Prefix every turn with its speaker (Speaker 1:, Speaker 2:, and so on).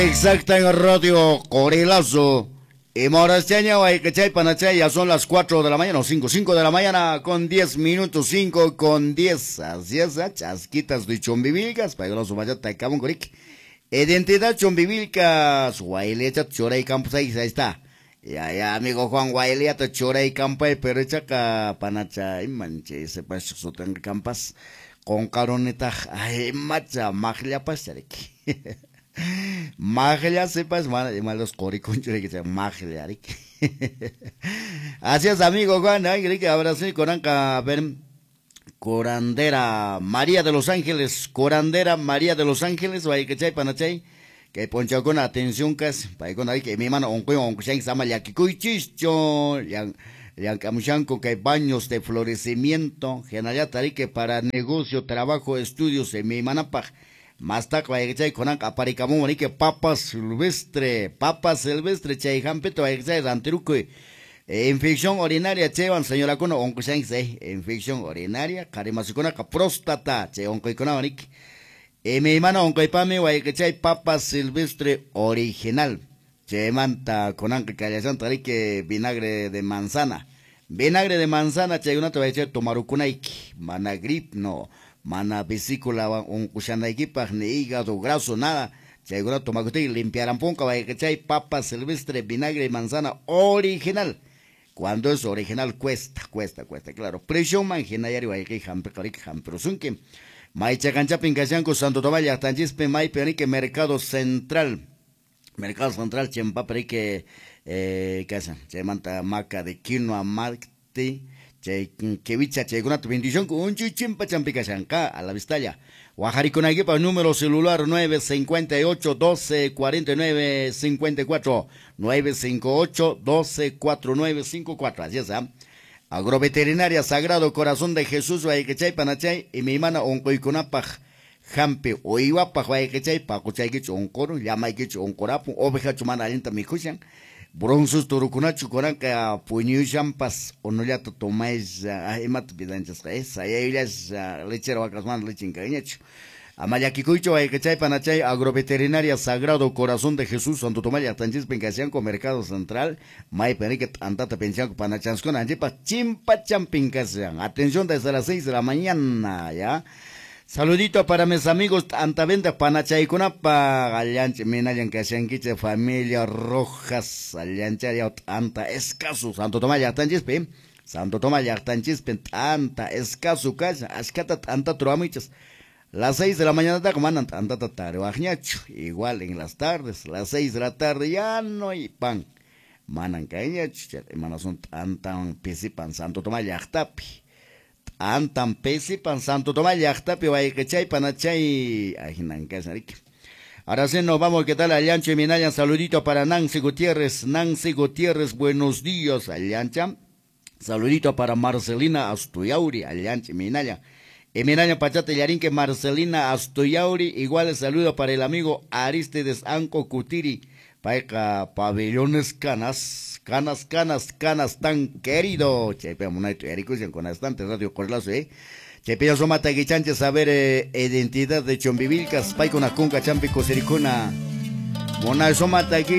Speaker 1: Exacta en Radio Corelazo. Y Morasteña, Guayquechay, Panachay, ya son las 4 de la mañana, o 5 de la mañana, con 10 minutos, 5 con 10. Así es, chasquitas de chombivilcas, para que no se vaya a caber un coric. Identidad chombivilcas, Guaylecha, Chora y Campos, ahí está. Ya, amigo Juan Guaylecha, Chora y Campa, pero echa ca Panachay, manche, se pasa su campas, con caroneta, ay, macha, maglia pasarek. Maglia sepas malos coriconchos que se maglia. Así es, amigo Juan, que ahora sí coranca ver corandera María de los Ángeles, corandera María de los Ángeles, vaya que chay panachay, que poncha con atención cas, para con ahí que mi mano onco se llama ya que cuichicho, ya camuchanco que hay baños de florecimiento, general que para negocio, trabajo, estudios en mi manapaj. Más taco hay que chay con aparicamo que papa silvestre, chay jampeto hay que chay ranteruco. Infección urinaria chevan señora kono onko se infección urinaria karimasukona ka próstata che onko ikona manik. Mi mano onko ipame hay que chay papa silvestre original. Che manta konan que calasan que vinagre de manzana. Vinagre de manzana che una te va a echar tomarukunaiki, mana grip no. Mana vesícula un cuchanaiki ni hígado graso nada seguro tomacuti limpiarán ponca vaya que chay papa silvestre vinagre y manzana original cuando es original cuesta claro presión manginayari vaya que hamper pero sunke maicha cancha pincachanco santo tomaya tanchispe mai que mercado central chempa que casa se manta maca de quinoa mate che kevicha che con tu bendición con un chichimpa champica chanca a la vistalla. Guajari con para número celular 958 12 49 54 958 12 49 54. Así es, Agroveterinaria Sagrado Corazón de Jesús Guayquechay Panachay y mi hermana Oncoiconapaj Jampe Oiwapaj Guayquechay Pacuchay Oncoro llama Oncorapu oveja chumana alenta mi cuchan. Bronzos turucunachu coranca puñu champas o no ya tomáis emat bidanchas esa y ellas lechera vacasman lechincañacho. Amayakikuicho hay que chay panachay agroveterinaria Sagrado Corazón de Jesús Santo Tomaya Tanchis Pencasianco Mercado Central May Penique Antata Pensianco Panachansco Anjepa Chimpa Champincasian. Atención desde las 6 de la mañana ya. Saludito para mis amigos antaventa panachaykunapa allanche minayan kashankiche familia Rojas allanche ya anta escaso Santo Tomás Yachtanchispe anta escaso casa ascata anta truamichas las 6 de la mañana ta comandan anta taruajñacho igual en las tardes las 6 de la tarde ya no hay pan manan cañacho hermanos son antan pisipan Santo Tomás Yachtapi Antan pesi pan Santo Tomás Yachtapi Guayquechay Panachay ajinan casarik. Ahora sí nos vamos, ¿qué tal Allancha y Minaya? Saludito para Nancy Gutiérrez, buenos días Allancha. Saludito para Marcelina Astuyauri, Allancha y Minaya. Y Minaya Pachate Yarinque Marcelina Astuyauri, igual el saludo para el amigo Aristides Anco Cutiri, para pabellones canas tan querido. Chepe Monaito Ericus con bastante Radio Corlazo, Chepe yo somata guichanche saber identidad de Chombivilcas, pai con acunca champi cosericuna. Mona somata